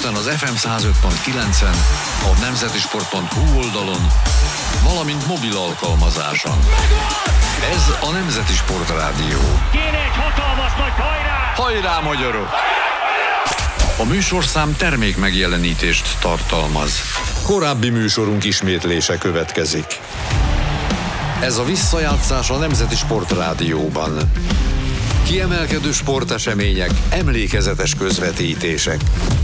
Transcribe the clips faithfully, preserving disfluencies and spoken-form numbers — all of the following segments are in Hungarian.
Budapesten az ef em száz öt pont kilencen, a nemzetisport pont hu oldalon, valamint mobil alkalmazáson. Ez a Nemzeti Sport Rádió. Kéne egy hatalmas nagy hajrá! Hajrá, magyarok! A műsorszám termék megjelenítést tartalmaz. Korábbi műsorunk ismétlése következik. Ez a visszajátszás a Nemzeti Sport Rádióban. Kiemelkedő sportesemények, emlékezetes közvetítések.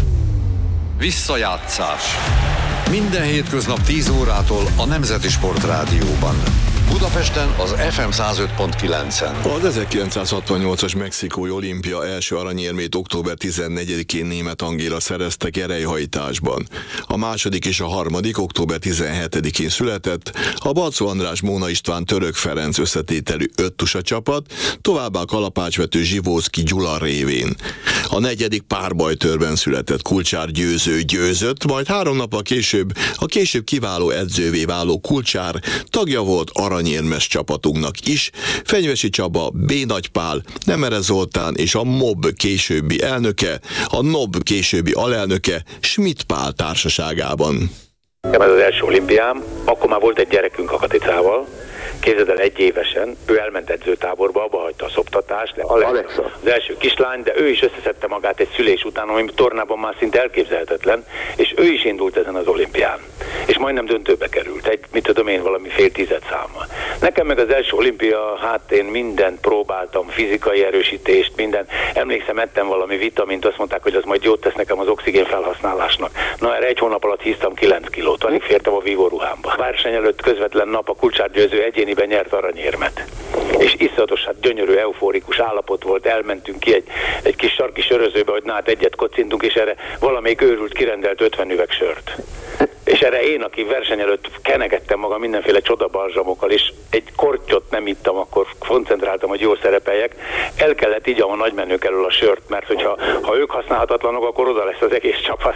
Visszajátszás. Minden hétköznap tíz órától a Nemzeti Sport Rádióban. Budapesten az ef em száz öt pont kilencen. Az ezerkilencszázhatvannyolcas mexikói olimpia első aranyérmét október tizennegyedikén Németh Angéla szerezte gerelyhajtásban. A második és a harmadik október tizenhetedikén született, a Balczó András Móna István Török Ferenc összetételű öttusa csapat, továbbá a kalapácsvető Zsivóczky Gyula révén. A negyedik párbajtőrben született Kulcsár Győző győzött, majd három nappal később a később kiváló edzővé váló Kulcsár tagja volt aranyérmes csapatunknak is, Fenyvesi Csaba, B. Nagy Pál, Nemere Zoltán és a MOB későbbi elnöke, a NOB későbbi alelnöke Schmidt Pál társaságában. Ez az első olimpiám, akkor már volt egy gyerekünk a Katicával, képzeld el, egy évesen, ő elment edzőtáborba, abba hagyta a szoptatást, Alexa, Alexa, az első kislány, de ő is összeszedte magát egy szülés után, ami tornában már szinte elképzelhetetlen, és ő is indult ezen az olimpián. És majdnem döntőbe került, egy, mit tudom én, valami fél tized számmal. Nekem meg az első olimpia, hát én mindent próbáltam, fizikai erősítést, minden. Emlékszem, ettem valami vitamint, azt mondták, hogy az majd jót tesz nekem az oxigén felhasználásnak. Na, erre egy hónap alatt híztam kilenc kilót, alig fértem a vívó ruhámba. Verseny előtt közvetlen nap a Kulcsár Győző egyéniben nyert aranyérmet. És iszonyatos, hát gyönyörű, eufórikus állapot volt, elmentünk ki egy, egy kis sarki sörözőbe, hogy na hát egyet kocintunk, és erre valamelyik őrült kirendelt ötven üveg sört. És erre én, aki verseny előtt kenegettem magam mindenféle csodabalzsamokkal, és egy kortyot nem ittam, akkor koncentráltam, hogy jól szerepeljek, el kellett igyam a nagymenők elől a sört, mert hogyha ha ők használhatatlanok, akkor oda lesz az egész csapat.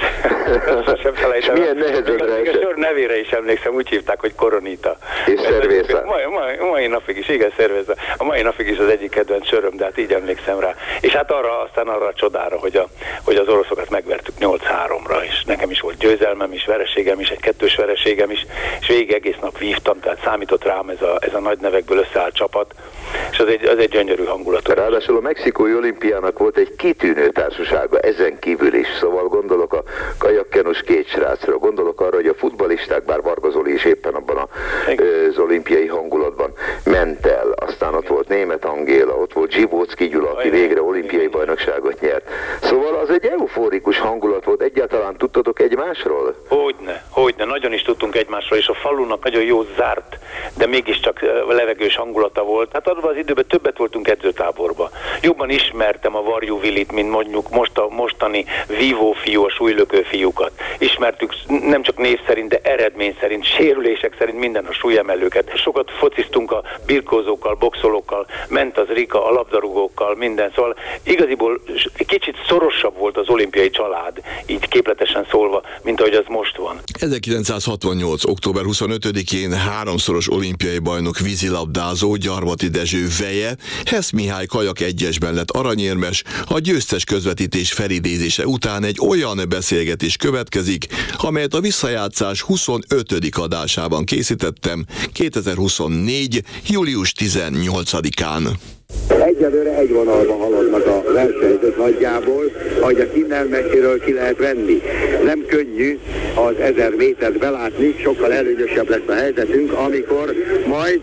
Sem felejtem. Milyen nehezedre a sör nevére is emlékszem, úgy hívták, hogy Koronita. És szervészá. Mai, mai, mai napig is, igen, szervészá. A mai napig is az egyik kedvenc söröm, de hát így emlékszem rá. És hát arra, aztán arra a csodára, hogy, a, hogy az oroszokat megvertük nyolc háromra, és nekem is volt győzelmem is, vereségem is, egy kettős vereségem is, és végig egész nap vívtam, tehát számított rám ez a, ez a nagy nevekből összeállt csapat, és az egy, az egy gyönyörű hangulat. Ráadásul a mexikói olimpiának volt egy kitűnő társasága, ezen kívül is, szóval gondolok a kajakkenus két srácra, gondolok arra, hogy a futballisták, bár Varga Zoli is éppen abban a, az olimpiai hangulatban ment el, aztán ott volt Németh Angéla, ott volt Zsivóczky Gyula, aki végre olimpiai bajnokságot nyert. Szóval az egy euforikus hangulat volt, egyáltalán tudtatok egymásról? Hogyne, hogyne, nagyon is tudtunk egymásról, és a falunak nagyon jó zárt, de mégiscsak levegős hangulata volt. Hát abban az időben többet voltunk edzőtáborban. Jobban ismertem a Varjú Vilit, mint mondjuk most a mostani vívó fiú, a súlylökő fiúkat. Ismertük nem csak név szerint, de eredmény szerint, sérülések szerint minden a súlyemelőket. Sokat fociztunk a birkózókkal, boxolókkal, ment az Rika, a labdarúgókkal, minden. Szóval igaziból kicsit szorosabb volt az olimpiai család, így képletesen szólva, mint ahogy az most van. ezerkilencszázhatvannyolc. október huszonötödikén háromszoros olimpiai bajnok vízilabdázó Gyarmati Dezső veje, Hess Mihály kajak egyesben lett aranyérmes, a győztes közvetítés felidézése után egy olyan beszélgetés következik, amelyet a visszajátszás huszonötödik adásában készítettem kétezer-huszonnégy. július tizennyolcadikán. Egyelőre egy vonalban haladnak a versenyzők nagyjából, ahogy a innen messziről ki lehet venni. Nem könnyű az ezer métert belátni, sokkal előnyösebb lesz a helyzetünk, amikor majd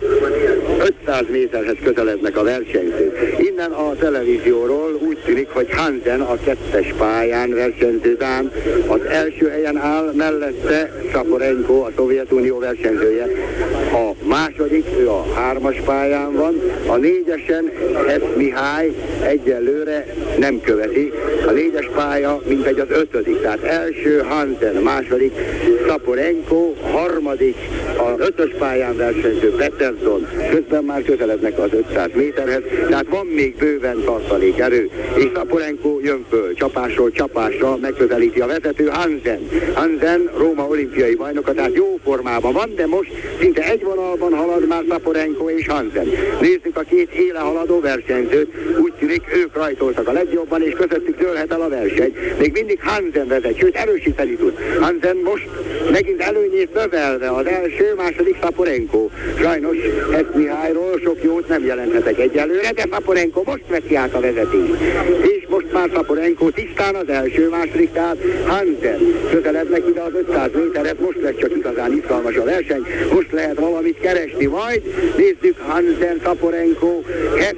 ötszáz méterhez közelednek a versenyzők. Innen a televízióról úgy tűnik, hogy Hansen a kettes pályán versenyződán az első helyen áll, mellette Szaporenko, a Szovjetunió versenyzője. A második, ő a hármas pályán van, a négyesen Hess Mihály egyelőre nem követi. A négyes pálya mintegy az ötödik, tehát első Hansen, második második Szaporenko, harmadik az ötös pályán versenyző Pettersson, közben már közelednek az ötszáz méterhez, tehát van még bőven tartalékerő, és Szaporenko jön föl, csapásról csapásra megközelíti a vezető Hansen. Hansen Róma olimpiai bajnoka, tehát jó formában van, de most szinte egy vonalban halad már Szaporenko és Hansen. Nézzük a két éle haladó versenyzőt, úgy tűnik ők rajtoltak a legjobban, és közöttük dőlhet el a verseny. Még mindig Hansen vezet, sőt erősíteni tud. Hansen most megint előnyét növelve, az első, második Szaporenko. Sajnos ezt Mihályról sok jót nem jelenthetek egyelőre, de Szaporenko most veszi át a vezetést. És most már Szaporenko tisztán az első, második, tehát Hansen közelednek ide az ötszáz méteret, most lesz csak igazán izgalmas a verseny, most lehet valamit keresni majd. Nézzük Hansen, Szaporenko, Hess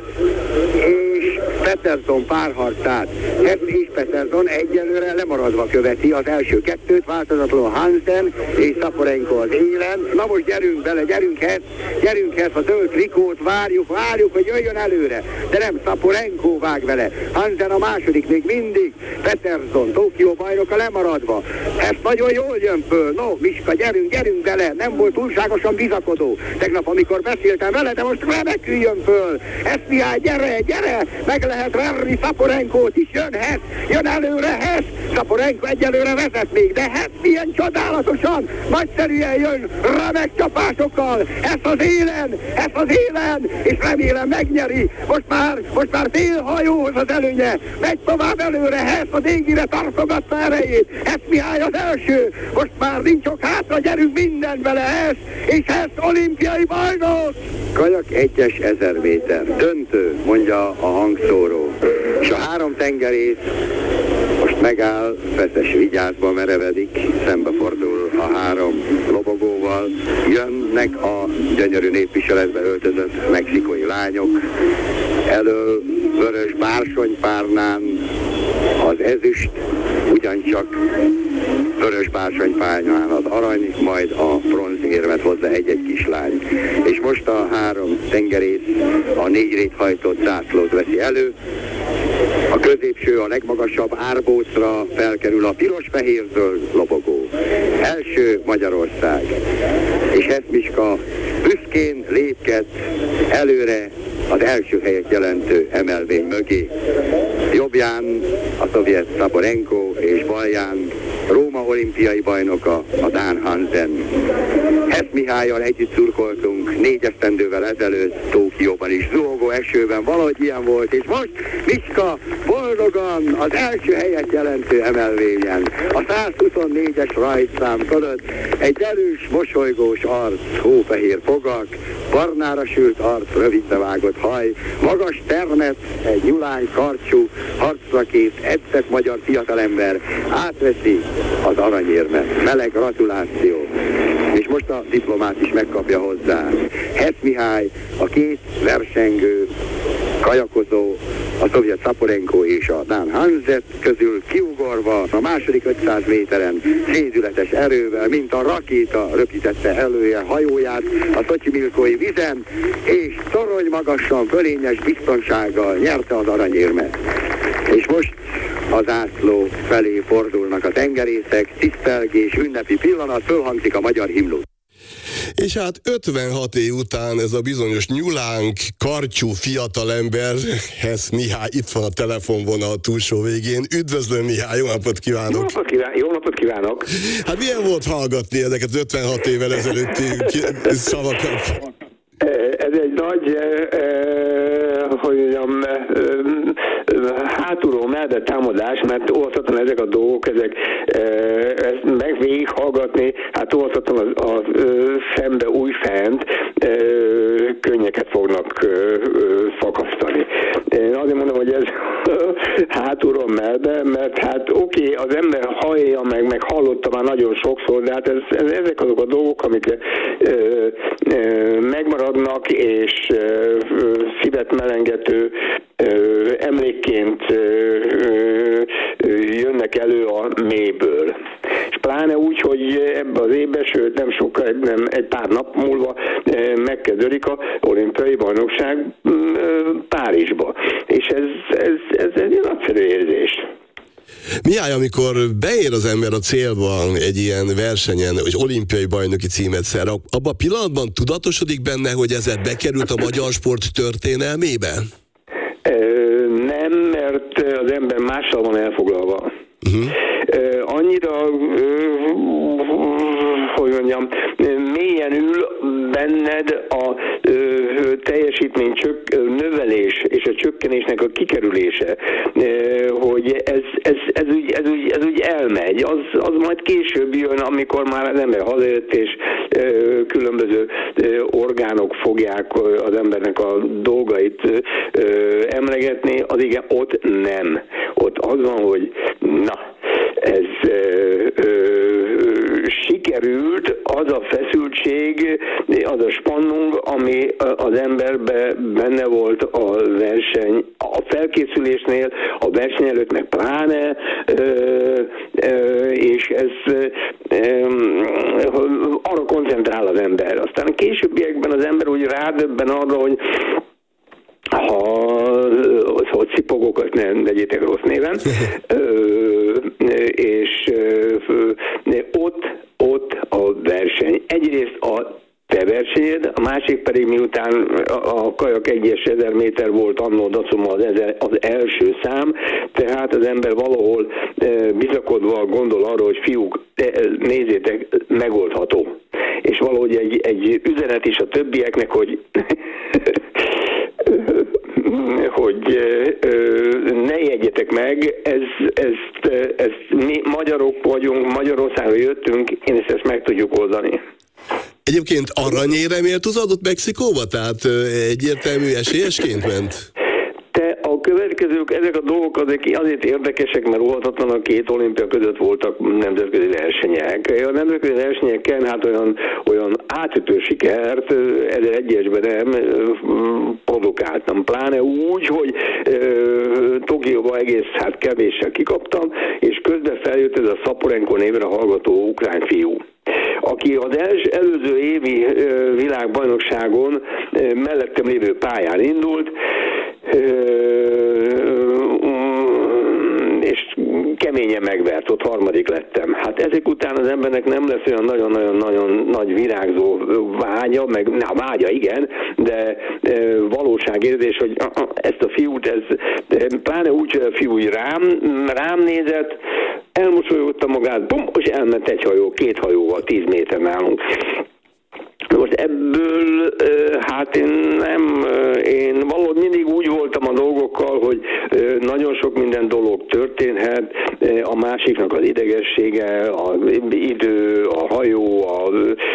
és Pettersson párharcát. Hess és Pettersson egyelőre lemaradva követi az első kettőt, változatlanul Hansen és Szaporenko az élen. Na most gyerünk bele, gyerünk Hess, gyerünk Hess, a zöld trikót, várjuk, várjuk, hogy jöjjön előre, de nem, Szaporenko vág vele. Hansen a második még mindig, Pettersson, Tokió bajnoka lemaradva. Hess nagyon jól jön föl, no, Miska, gyerünk, gyerünk bele, nem volt túlságosan bizakodó tegnap, amikor beszéltem vele, de most remekül jön föl. Hess Mihály, gyere, gyere, meg lehet verni Szaporenkót is, jön Hess, jön előre Hess, Szaporenko egyelőre vezet még, de Hess milyen csodálatosan, nagyszerűen jön, remek csapásokkal, Hess az élen, Hess az élen, és remélem megnyeri, most már, most már fél hajóhoz az előnye, megy tovább előre, Hess az égire tartogatta erejét, Hess Mihály az első, most már nincs ok hátra, gyerünk minden vele Hess, és Hess olimpiai bajnok! Kajak egyes ezer méter, döntő, mondja a hangszóró, és a három tengerész most megáll, Feszes vigyázba merevedik, szembefordul a három lobogóval, jönnek a gyönyörű népviseletbe öltözött mexikói lányok, elől vörös bársonypárnán az ezüst, ugyancsak vörös bársonypárnán az arany, majd a bronzérmet hozza egy-egy kislány. És most a három tengerész a négy réthajtott zászlót veszi elő, a középső, a legmagasabb árbócra felkerül a piros-fehér-zöld lobogó. Első Magyarország. És Hess Miska büszkén lépked előre az első helyet jelentő emelvény mögé. Jobbján a szovjet Szaporenko és balján Róma olimpiai bajnoka, a dán Hansen. Hess Mihállyal együtt szurkoltunk négy esztendővel ezelőtt Tokióban is, zuhogó esőben, valahogy ilyen volt, és most Miska boldogan az első helyet jelentő emelvényen. A száz huszonnégyes rajtszám fölött egy erős, mosolygós arc, hófehér fogak, barnára sült arc, rövidre vágott haj, magas termet, egy nyulány karcsú, harcrakész, edzett magyar fiatalember átveszi az aranyérmet. Meleg gratuláció. És most a diplomát is megkapja hozzá. Hess Mihály, a két versengő, kajakozó, a szovjet Szaporenko és a dán Hansen közül kiugorva a második ötszáz méteren szédületes erővel, mint a rakéta röpítette elője hajóját a Szotyimilkói vizen, és torony magasan, fölényes biztonsággal nyerte az aranyérmet. És most a zászló felé fordulnak a tengerészek, tisztelgés, ünnepi pillanat, fölhangzik a magyar himnusz. És hát ötvenhat év után ez a bizonyos nyulánk, karcsú fiatalember, Hess Mihály, itt van a telefonvonal túlsó végén. Üdvözlöm, Mihály, jó napot kívánok! Jó napot, kíván, jó napot kívánok! Hát milyen volt hallgatni ezeket az ötvenhat évvel ezelőtti szavakat? Ez egy nagy, eh, hogy mondjam, eh, hátulról mellett támadás, mert olvashatóan ezek a dolgok, ezek eh, ezt meg végig hallgatni, hát olvashatóan az, az eh, szembe újfent eh, könnyeket fognak eh, fakasztani. Én azért mondom, hogy ez hátulról mellett, mert hát oké, okay, az ember hallja, meg, meg hallotta már nagyon sokszor, de hát ez, ez, ezek azok a dolgok, amik eh, eh, megmaradnak, és uh, szívet melengető uh, emlékként uh, uh, jönnek elő a mélyből. És pláne úgy, hogy ebbe az évben, sőt nem sokkal, nem, egy pár nap múlva uh, megkezdődik a olimpiai bajnokság uh, Párizsba. És ez, ez, ez egy nagyszerű érzés. Mihály, amikor beér az ember a célba egy ilyen versenyen, hogy olimpiai bajnoki címet szer, abban a pillanatban tudatosodik benne, hogy ezzel bekerült a magyar sport történelmébe? Nem, mert az ember mással van elfoglalva. Uh-huh. Annyira, hogy mondjam, mélyen ül benned a teljesítmény csök, növelés és a csökkenésnek a kikerülése, hogy ez, ez, ez, úgy, ez, úgy, ez úgy elmegy. Az, az majd később jön, amikor már az ember hazajött, és különböző orgánok fogják az embernek a dolgait emlegetni, az igen, ott nem. Ott az van, hogy na, ez ö, ö, sikerült, az a feszültség, az a spannung, ami az emberben benne volt a verseny, a felkészülésnél, a verseny előtt meg pláne, ö, ö, és ez ö, arra koncentrál az ember. Aztán a későbbiekben az ember úgy rádöbben arra, hogy ha hogy szipogok, azt nem vegyétek rossz néven, és ott, ott a verseny. Egyrészt a te versenyed, a másik pedig miután a kajak egyes ezer méter volt annó dacuma az, ezer, az első szám, tehát az ember valahol bizakodva gondol arra, hogy fiúk, nézzétek, megoldható. És valahogy egy, egy üzenet is a többieknek, hogy hogy ne jegyetek meg, ez, ezt, ezt mi magyarok vagyunk, Magyarországra jöttünk, én ezt, ezt meg tudjuk oldani. Egyébként aranyéremért adott Mexikóba? Tehát egyértelmű esélyesként ment? Te a következők, ezek a dolgok azért, azért érdekesek, mert óhatatlan a két olimpia között voltak nemzetközi versenyek. A nemzetközi versenyeken hát olyan, olyan átütő sikert ezeregyesben nem produkáltam. Pláne úgy, hogy Tokióba egész hát kevéssel kikaptam, és közben feljött ez a Szaporenko névre hallgató ukrán fiú, aki az els, előző évi világbajnokságon mellettem lévő pályán indult, és keményen megvert, ott harmadik lettem. Hát ezek után az embernek nem lesz olyan nagyon-nagyon-nagyon nagy virágzó vágya, meg na, vágya igen, de e, valóságérzés, hogy a, a, ezt a fiút, ez pláne úgy, hogy a fiú rám, rám nézett, elmosolyogta magát, bum, és elment egy hajó, két hajóval, tíz méter nálunk. Most ebből, hát én nem, én valahogy mindig úgy voltam a dolgokkal, hogy nagyon sok minden dolog történhet, a másiknak az idegessége, az idő, a hajó, a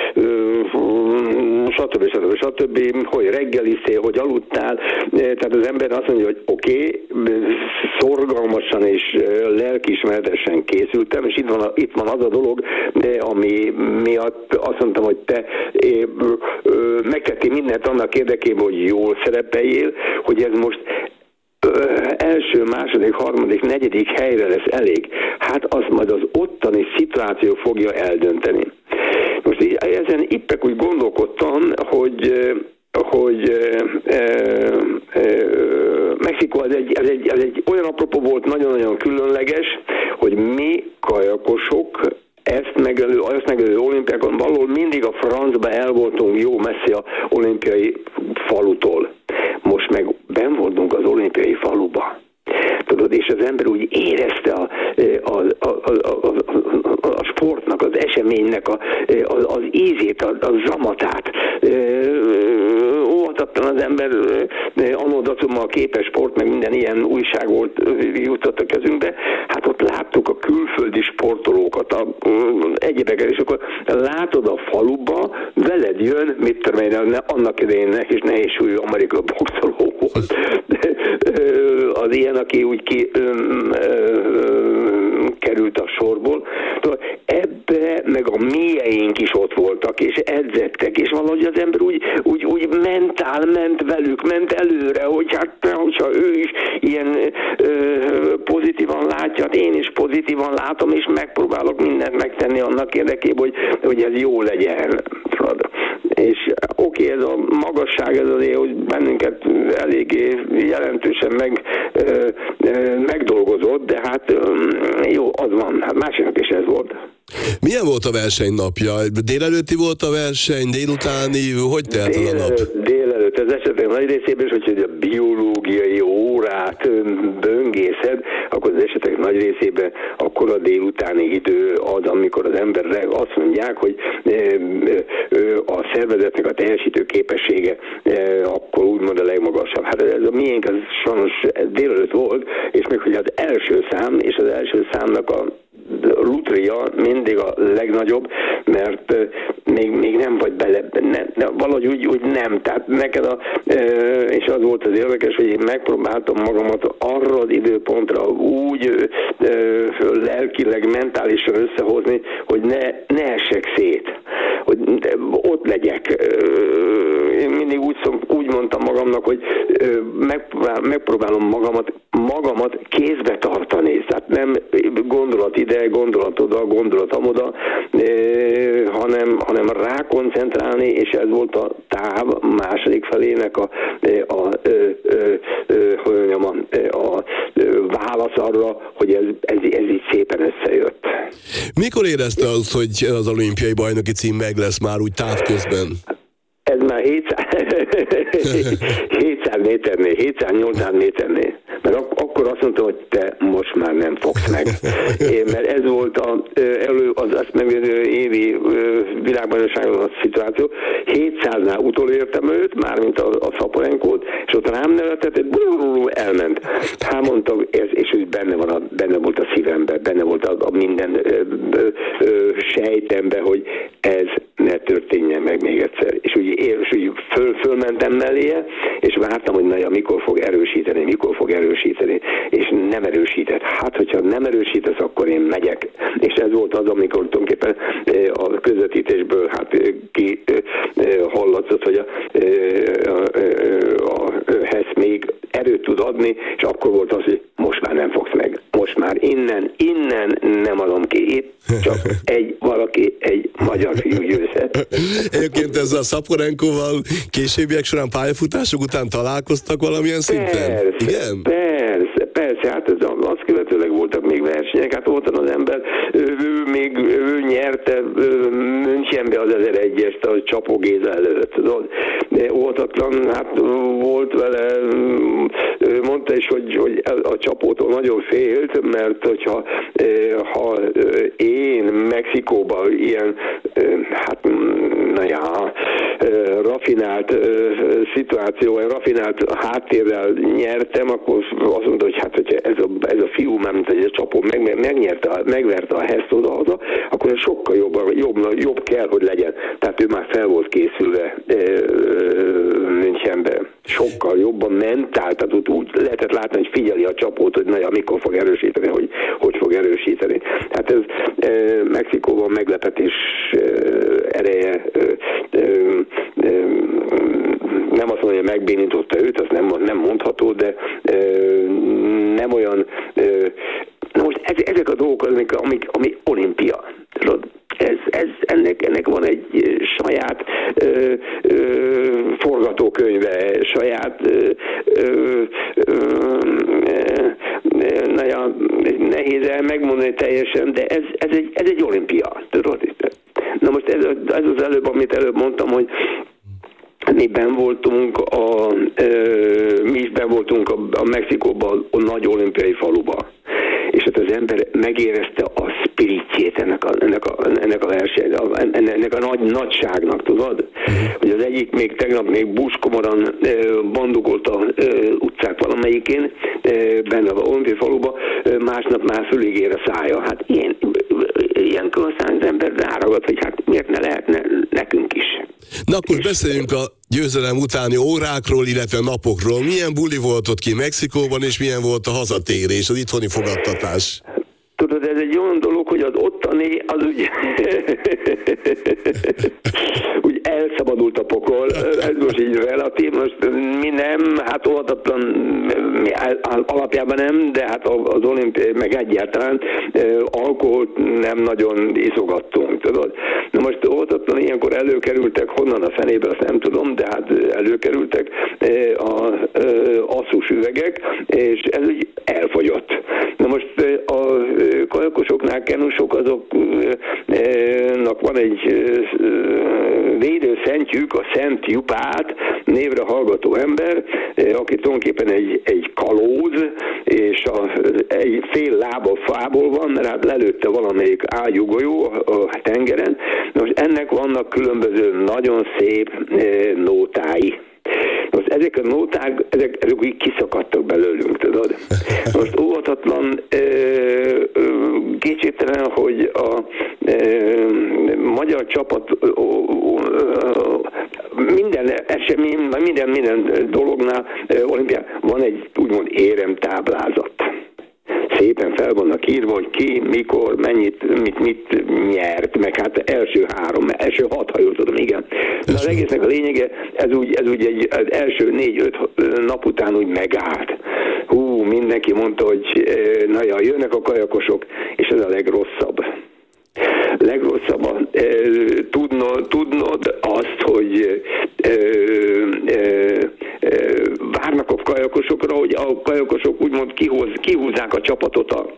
stb. stb. stb. Hogy reggeliztél, hogy aludtál, tehát az ember azt mondja, hogy oké, okay, szorgalmasan és lelkiismeretesen készültem, és itt van, itt van az a dolog, ami miatt azt mondtam, hogy te megtettél mindent annak érdekében, hogy jól szerepeljél, hogy ez most ö, első, második, harmadik, negyedik helyre lesz elég. Hát azt majd az ottani szituáció fogja eldönteni. Most így, ezen éppek úgy gondolkodtam, hogy hogy e, e, Mexikó az egy, az, egy, az egy olyan apropó volt, nagyon-nagyon különleges, hogy mi kajakosok ezt megelő, azt megelő olimpiákon valahol mindig a francba el voltunk jó messze a olimpiai falutól. Most meg benn voltunk az olimpiai faluba. Tudod, és az ember úgy érezte a, a, a, a, a, a sportnak, az eseménynek a, az, az ízét, a, a zamatát. Óhatatlan az ember anno dacummal a képes sport, meg minden ilyen újság volt, jutott a kezünkbe. Hát ott láttuk a külföldi sportolókat, a, egyébeket, és akkor látod a faluba, veled jön, mit tudom én, annak idején és nehéz súlyú amerikai boxoló volt. Az ilyen, aki úgy ki ö, ö, ö, került a sorból. Ebbe meg a mélyeink is ott voltak, és edzettek, és valahogy az ember úgy, úgy, úgy mentál, ment velük, ment előre, hogy hát, hogyha ő is ilyen ö, pozitívan látja, hát én is pozitívan látom, és megpróbálok mindent megtenni annak érdekében, hogy, hogy ez jó legyen. És oké, neki ez a magasság, ez azért, hogy bennünket eléggé jelentősen meg, megdolgozott, de hát jó, az van, hát másiknak is ez volt. Milyen volt a verseny napja? Délelőtti volt a verseny, délutáni, hogy telt az a nap? Délelőtt, az esetek nagy részében is, hogyha a biológiai órát böngészed, akkor az esetek nagy részében akkor a délutáni idő az, amikor az emberre azt mondják, hogy a szervezetnek a teljesítő képessége akkor úgymond a legmagasabb. Hát ez a miénk, az sajnos délelőtt volt, és még hogy az első szám, és az első számnak a lutria mindig a legnagyobb, mert még, még nem vagy bele, ne, valahogy úgy, úgy nem, tehát neked a, és az volt az érdekes, hogy én megpróbáltam magamat arra az időpontra úgy lelkileg, mentálisan összehozni, hogy ne, ne essek szét, hogy ott legyek. Én mindig úgy, úgy mondtam magamnak, hogy megpróbál, megpróbálom magamat, magamat kézbe tartani, tehát nem gondolat ide, gondolat oda, gondolat amoda, hanem, hanem rákoncentrálni, és ez volt a táv második felének a, a, a, hogy mondjam, a, a válasz arra, hogy ez, ez, ez így szépen összejött. Mikor érezte azt, hogy az olimpiai bajnoki cím meg lesz már úgy távközben? Ez már hétszáz méternél, hétszáz-nyolcszáz méternél. Mert ak- akkor azt mondtam, hogy te most már nem fogsz meg. Én, mert ez volt a, elő, az azt megvédő évi világbajnokságon a szituáció. hétszáznál utolértem őt, mármint a, a Szaporenkót, és ott rám nevetett, egy elment. Hát mondtam, ez, és úgy benne, van a, benne volt a szívemben, benne volt a, a minden ö, ö, ö, sejtemben, hogy ez ne történjen meg még egyszer. És úgy, és úgy föl, fölmentem melléje, és vártam, hogy na, mikor fog erősíteni, mikor fog erősíteni, és nem erősített. Hát, hogyha nem erősítesz, akkor én megyek. És ez volt az, amikor tulajdonképpen a közvetítésből hát ki hallatszott, hogy a, a, a, a Hess még erőt tud adni, és akkor volt az, hogy most már nem fogsz meg. Most már innen, innen nem adom ki. Itt csak egy valaki, egy magyar fiú győzhet. Egyébként ezzel a Szaporenkóval későbbiek során pályafutások után találkoztak valamilyen szinten? Persze, igen? persze, persze, hát ez, azt követőleg voltak még versenyek, hát voltan az ember, ő, ő még ő nyerte Münchenbe az ezeregyest a Csapó Géza előtt, tudod? Óhatatlan, hát volt vele, mondta is, hogy, hogy a Csapótól nagyon félt, mert hogyha ha én Mexikóban ilyen, hát na já, rafinált szituáció, rafinált háttérrel nyertem, akkor azt mondta, hogy hát, hogyha ez a, ez a fiú, már mint hogy a Csapó meg, megnyerte, megverte a Heszt oda-haza, akkor sokkal jobb, jobb, jobb kell, hogy legyen. Tehát ő már fel volt készülve Münchenbe. Sokkal jobban mentál, tehát úgy, úgy lehetett látni, hogy figyeli a Csapót, hogy na, mikor fog erősíteni, hogy hogy fog erősíteni. Tehát ez e, Mexikóban meglepetés e, ereje e, e, e, nem azt mondja, hogy megbénította őt, az nem, nem mondható, de e, nem olyan e, na most ezek a dolgok, amik, amik, amik olimpia. Ez, ez, ennek, ennek van egy saját ö, ö, forgatókönyve, saját ö, ö, ö, ö, nagyon nehéz el megmondani teljesen, de ez, ez, egy, ez egy olimpia, tudod? Na most ez, ez az előbb, amit előbb mondtam, hogy mi benn voltunk, a, ö, mi is benn voltunk a, a Mexikóban, a nagy olimpiai faluban. És hát az ember megérezte a spiritjét ennek a, ennek a, ennek a verseny, ennek a nagy nagyságnak, tudod? Hogy az egyik még tegnap még buskomoran bandukolt a utcák valamelyikén, benne a olimpiai faluban, másnap már fülig ér a szája. Hát ilyen, ilyenkor aztán az ember ráragad, hogy hát miért ne lehetne nekünk is. Na akkor és beszéljünk a győzelem utáni órákról, illetve napokról. Milyen buli volt ott ki Mexikóban, és milyen volt a hazatérés, az itthoni fogadtatás? tudod, ez egy olyan dolog, hogy az ottani, az úgy, úgy elszabadult a pokol, ez most így relatív, most mi nem, hát óvatatlan alapjában nem, de hát az olimpiai, meg egyáltalán alkoholt nem nagyon iszogattunk, tudod. Na most óvatatlan ilyenkor előkerültek, honnan a fenében, azt nem tudom, de hát előkerültek az asszus üvegek, és ez úgy elfogyott. Na most a kajakosoknál, kenusok, azoknak van egy védőszentjük, a Szent Jupát névre hallgató ember, aki tulajdonképpen egy, egy kalóz, és a, egy fél lába fából van, mert hát lelőtte valamelyik ágyúgolyó a, a tengeren. Most ennek vannak különböző nagyon szép nótái. Most ezek a nóták, ezek, ezek úgy kiszakadtak belőlünk, tudod. Most óvatatlan, kétségtelen, hogy a e, magyar csapat ó, ó, minden esemény, minden, minden dolognál olimpián van egy úgymond éremtáblázat. Szépen fel vannak írva, hogy ki, mikor, mennyit, mit, mit nyert, meg hát első három, első hat, ha jól tudom, igen. De az egésznek a lényege, ez úgy, ez úgy egy, az első négy-öt nap után úgy megállt. Hú, mindenki mondta, hogy na ja, jönnek a kajakosok, és ez a legrosszabb. Legrosszabb e, tudnod, tudnod azt, hogy e, e, e, várnak a kajakosokra, hogy a kajakosok úgymond kihoz, kihúzzák a csapatot a,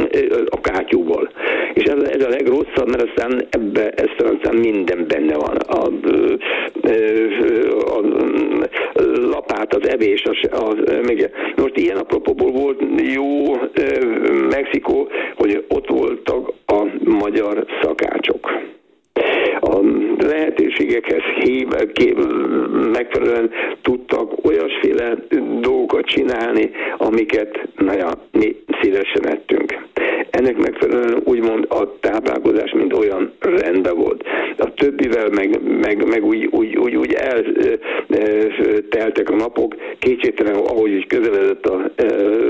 a kátyúból. És ez, ez a legrosszabb, mert aztán ebbe ezt aztán minden benne van. A, a, a, a lapát, az evés, az, az, még, most ilyen apropóból volt jó Mexikó, hogy ott voltak a magyar szakácsok. A lehetőségekhez hív, kép, megfelelően tudtak olyasféle dolgokat csinálni, amiket na ja, mi szívesen ettünk. Ennek megfelelően úgymond a táplálkozás mint olyan rendben volt. A többivel meg, meg, meg úgy, úgy, úgy, úgy elteltek a napok, kétségtelen, ahogy is közeledett a e,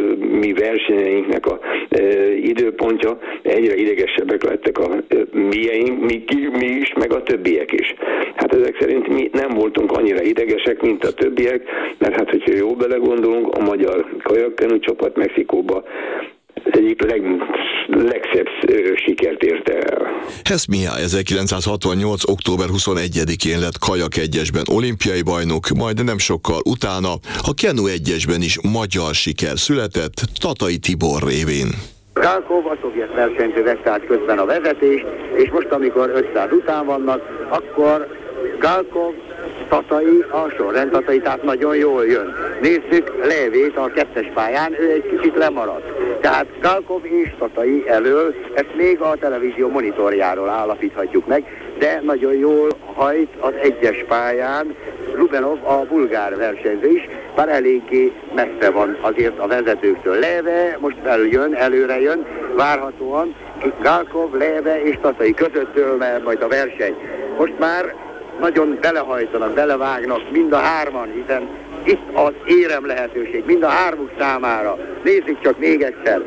mi versenyeinknek a e, időpontja, egyre idegesebbek lettek a e, mieink, mi, mi is, meg a többiek is. Hát ezek szerint mi nem voltunk annyira idegesek, mint a többiek, mert hát, hogyha jól belegondolunk, a magyar kajakkenu csapat Mexikóba az egyik leg, legszebb sikert érte el. Hess Mihály ezerkilencszázhatvannyolc. október huszonegyedikén lett kajak egyesben olimpiai bajnok, majd nem sokkal utána a kenu egyesben is magyar siker született Tatai Tibor révén. Galkov a szovjet versenyző vette át közben a vezetést, és most amikor ötszáz után vannak, akkor Galkov, Tatai, a sorrend Tatai, tehát nagyon jól jön. Nézzük Lévét a kettes pályán, ő egy kicsit lemaradt. Tehát Galkov és Tatai elől, ezt még a televízió monitorjáról állapíthatjuk meg, de nagyon jól hajt az egyes pályán Lubenov, a bulgár versenyző is, bár eléggé messze van azért a vezetőktől. Léve most eljön, előre jön, várhatóan Galkov, Léve és Tatai közöttől mert majd a verseny. Most már nagyon belehajtanak, belevágnak mind a hárman, hiszen itt az érem lehetőség, mind a hármuk számára. Nézzük csak még egyszer.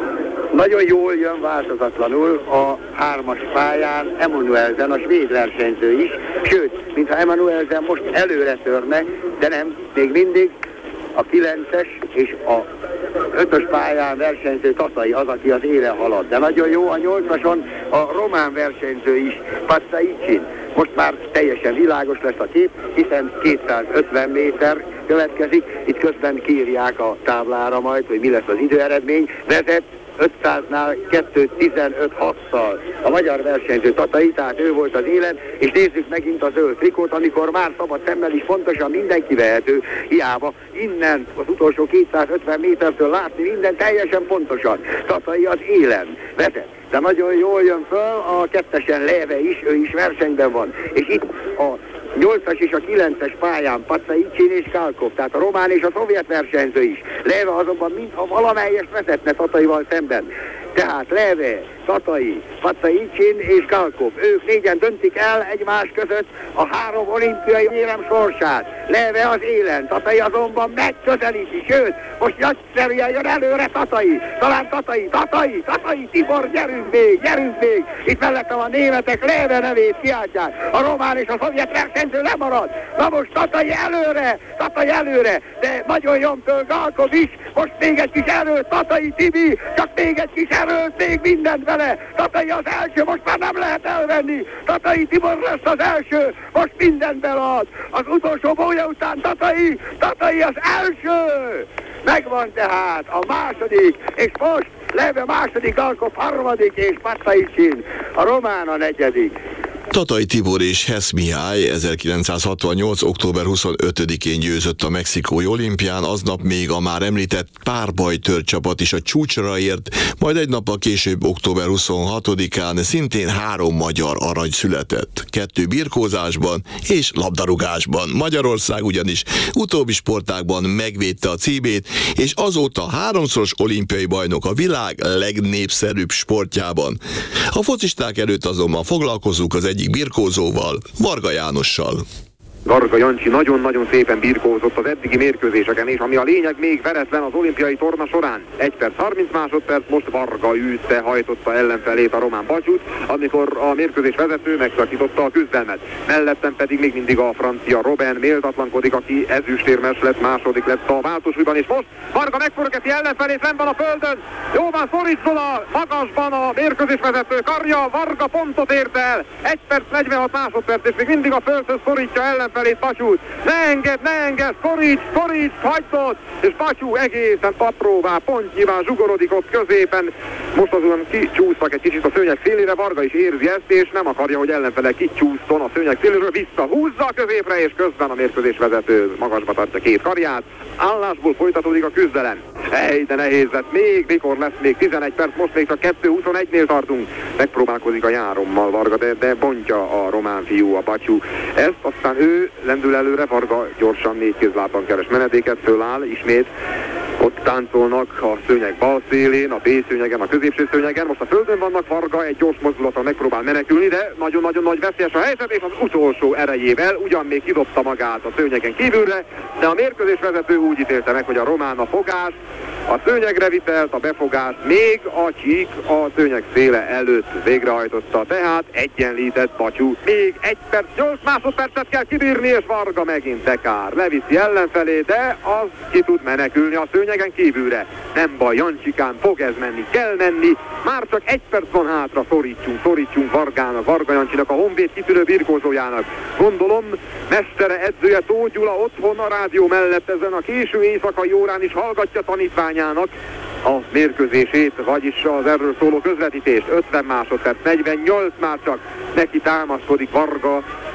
Nagyon jól jön változatlanul a hármas pályán Emanuelsen, a svéd versenyző is, sőt, mintha Emanuelsen most előre törne, de nem, még mindig a kilences és a ötös pályán versenyző Tatai az, aki az élen halad. De nagyon jó a nyolcason a román versenyző is, Pacaicin. Most már teljesen világos lesz a kép, hiszen kétszázötven méter következik. Itt közben kiírják a táblára majd, hogy mi lesz az időeredmény. Vezet ötszáznál kettő tizenöt hattal a magyar versenyző Tatai, tehát ő volt az élen, és nézzük megint a zöld trikót, amikor már szabad szemmel is fontosan mindenki vehető, hiába innen az utolsó kétszázötven métertől látni minden teljesen pontosan. Tatai az élen vezet, de nagyon jól jön föl, a kettesen Léve is, ő is versenyben van, és itt a nyolcas és a kilences pályán Pacaicin és Galkov, tehát a román és a szovjet versenyző is. Léve azonban mintha valamelyest vezetne Tataival szemben. Tehát Leve, Tatai, Pattaicsin és Galkov. Ők négyen döntik el egymás között a három olimpiai érem sorsát. Leve az élen, Tatai azonban megközelíti, sőt, most nagyszerűen jön előre Tatai. Talán Tatai, Tatai, Tatai, Tibor, gyerünk még, gyerünk még. Itt mellettem a németek Leve nevét kiáltják. A román és a szovjet versenyző lemarad. Na most Tatai előre, Tatai előre, de nagyon jön föl Galkov is. Most még egy kis erőt, Tatai Tibi, csak még egy kis erőt, még mindent vele. Tatai az első, most már nem lehet elvenni. Tatai Tibor lesz az első, most mindent belead. Az utolsó bója után Tatai, Tatai az első. Megvan tehát a második, és most Leve második, Galkov harmadik, és Pattaicsin a román a negyedik. Tatai Tibor és Hess Mihály ezerkilencszázhatvannyolc. október huszonötödikén győzött a mexikói olimpián, aznap még a már említett párbajtör csapat is a csúcsra ért, majd egy nappal később, október huszonhatodikán szintén három magyar arany született, kettő birkózásban és labdarúgásban. Magyarország ugyanis utóbbi sportágban megvédte a címét, és azóta háromszoros olimpiai bajnok a világ legnépszerűbb sportjában. A focisták előtt azonban foglalkozunk az egyik birkózóval, Varga Jánossal. Varga Jancsi nagyon-nagyon szépen birkózott az eddigi mérkőzéseken, és ami a lényeg, még veretlen az olimpiai torna során. egy perc harminc másodperc, most Varga űzte, hajtotta ellenfelét, a román Batyút, amikor a mérkőzés vezető megszakította a küzdelmet. Mellettem pedig még mindig a francia Robben méltatlankodik, aki ezüstérmes lett, második lett a váltósúlyban, és most Varga megforgeti ellenfelét, nem van a földön. Jó van, szorítson a magasban a mérkőzés vezető karja, Varga pontot ért el, egy perc negyvenhat másodperc, és még mindig a földhöz szorítja ellen felét Batyút. Ne enged, ne enged, szoríts, szoríts, hagytott, és Batyú egészen apróvá, pontnyiván zsugorodik ott középen. Most azon kicsúsztak egy kicsit a szőnyeg szélére, Varga is érzi ezt, és nem akarja, hogy ellenfele kicsúszton a szőnyeg széléről, visszahúzza a középre, és közben a mérkőzés vezető magasba tartja két karját. Állásból folytatódik a küzdelem. Ej, de nehéz lett, még mikor lesz még tizenegy perc, most még csak kettő huszonegynél tartunk. Megpróbálkozik a járommal Varga, de, de bontja a román fiú, a Batyú. Ezt aztán ő lendül előre, Varga gyorsan négy kézlábban keres menedéket, föláll, ismét ott táncolnak a szőnyeg bal szélén, a B szőnyegen, a középső szőnyegen. Most a földön vannak, Varga egy gyors mozdulattal megpróbál menekülni, de nagyon-nagyon nagy veszélyes a helyzet, és az utolsó erejével ugyan még kidobta magát a szőnyegen kívülre, de a mérkőzés vezető úgy ítélte meg, hogy a román a fogás, a szőnyegre vitelt, a befogást még a csík a szőnyeg széle előtt végrehajtotta, tehát egyenlített Batyú. Még egy perc, nyolc másodpercet kell kibírni, és Varga megint tekár. Leviszi ellenfelé, de az ki tud menekülni a szőnyegen kívülre. Nem baj, Jancsikán, fog ez menni, kell menni. Már csak egy perc van hátra, szorítsunk, szorítsunk Vargának, Varga Jancsinak, a Honvéd kitűnő birkózójának. Gondolom, mestere, edzője Tóth Gyula otthon a rádió mellett ezen a késő éjszakai órán is hallgatja tanítványának a mérkőzését, vagyis az erről szóló közvetítést. ötven másodperc, negyvennyolc már csak, neki támaszkodik Varga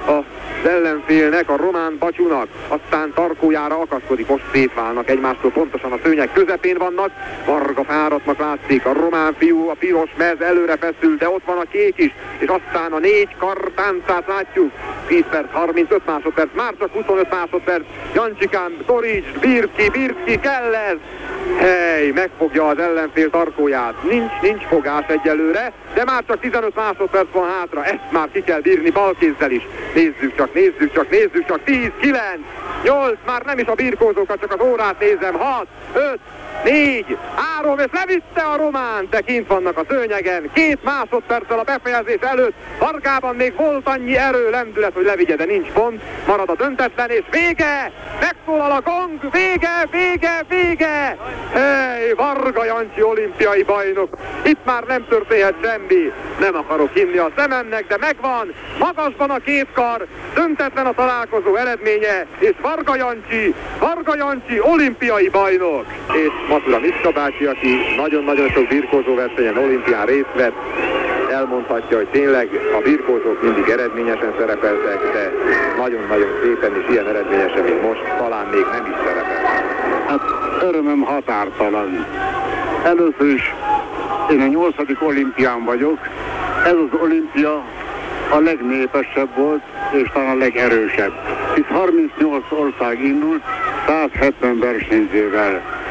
az ellenfélnek, a román Batyúnak, aztán tarkójára akaszkodik, most szétválnak egymástól, pontosan a szőnyeg közepén vannak, Varga fáradtnak látszik, a román fiú, a piros mez előre feszül, de ott van a kék is, és aztán a négy kar táncát látjuk, tíz perc, harmincöt másodperc, már csak huszonöt másodperc, Jancsikán, Torics, Birki, Birki, kell ez! Hely, megfogja az ellenfél tarkóját, nincs, nincs fogás egyelőre, de már csak tizenöt másodperc van hátra, ezt már ki kell bírni balkézzel is. Nézzük csak, nézzük csak, nézzük csak, tíz, kilenc, nyolc, már nem is a birkózókat, csak az órát nézem, hat, öt, négy, három, és levitte a román, de kint vannak a szőnyegen, két másodperccel a befejezés előtt, Vargában még volt annyi erő, lendület, hogy levigye, de nincs pont, marad a döntetlen, és vége, megszólal a gong, vége, vége, vége, hey, Varga Jancsi olimpiai bajnok, itt már nem történhet semmi, nem akarok hinni a szememnek, de megvan, magasban a két kar, döntetlen a találkozó eredménye, és Varga Jancsi, Varga Jancsi olimpiai bajnok, és Matura Miska bácsi, aki nagyon-nagyon sok birkózó versenyen, olimpián részt vett, elmondhatja, hogy tényleg a birkózók mindig eredményesen szerepeltek, de nagyon-nagyon szépen és ilyen eredményesen, mint most, talán még nem is szerepeltek. Hát örömöm határtalan. Először is én a nyolcadik olimpián vagyok. Ez az olimpia a legnépesebb volt, és talán a legerősebb. Itt harmincnyolc ország indult, százhetven versenyzővel.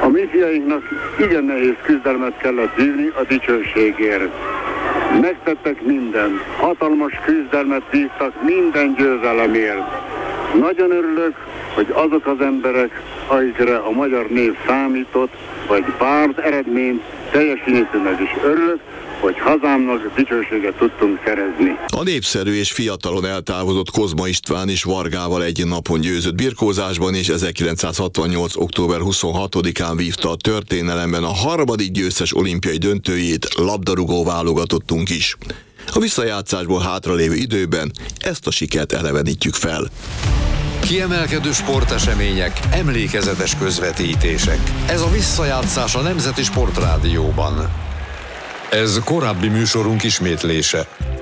A mi fiainknak igen nehéz küzdelmet kellett vívni a dicsőségért. Megtettek mindent, hatalmas küzdelmet vívtak minden győzelemért. Nagyon örülök, hogy azok az emberek, akikre a magyar név számított, vagy bárd eredményt teljesítőnek is örülök, hogy hazámnak dicsőséget tudtunk szerezni. A népszerű és fiatalon eltávozott Kozma István is Vargával egy napon győzött birkózásban, és ezerkilencszázhatvannyolc. október huszonhatodikán vívta a történelemben a harmadik győztes olimpiai döntőjét, labdarúgó válogatottunk is. A visszajátszásból hátralévő időben ezt a sikert elevenítjük fel. Kiemelkedő sportesemények, emlékezetes közvetítések. Ez a visszajátszás a Nemzeti Sportrádióban. Ez korábbi műsorunk ismétlése.